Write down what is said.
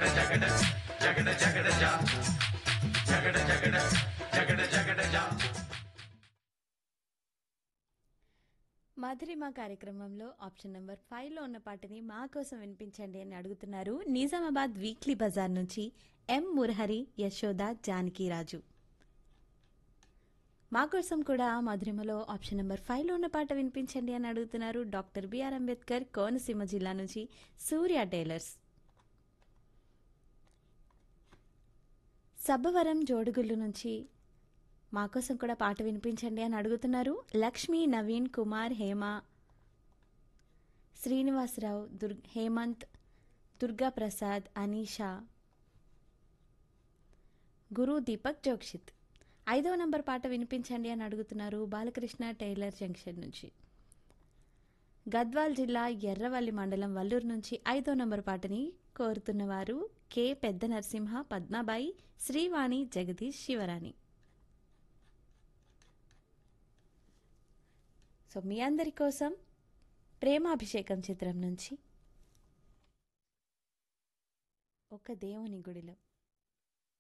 మధురిమ కార్యక్రమంలో option number 5లో ఉన్న పాటని మా కోసం వినిపించండి అని అడుగుతున్నారు నిజామాబాద్ వీక్లీ బజార్ నుంచి ఎం మురహరి యశోద జానకిరాజు. మా కోసం కూడా మధురిమలో ఆప్షన్ నెంబర్ 5లో ఉన్న పాట వినిపించండి అని అడుగుతున్నారు డాక్టర్ బిఆర్ అంబేద్కర్ కోనసీమ జిల్లా నుంచి సూర్య టైలర్స్. సబ్బవరం జోడుగుళ్ళు నుంచి మా కోసం కూడా పాట వినిపించండి అని అడుగుతున్నారు లక్ష్మి, నవీన్, కుమార్, హేమ, శ్రీనివాసరావు, హేమంత్, దుర్గా ప్రసాద్, అనీషా, గురు, దీపక్, జోక్షిత్. 5వ నంబర్ పాట వినిపించండి అని అడుగుతున్నారు బాలకృష్ణ టైలర్ జంక్షన్ నుంచి. గద్వాల్ జిల్లా ఎర్రవల్లి మండలం వల్లూరు నుంచి 5వ నంబర్ పాటని కోరుతున్నవారు కె పెద్ద నరసింహ, పద్మాబాయి, శ్రీవాణి, జగదీష్, శివరాణి. సో మీ అందరి కోసం ప్రేమాభిషేకం చిత్రం నుంచి ఒక దేవుని గుడిలో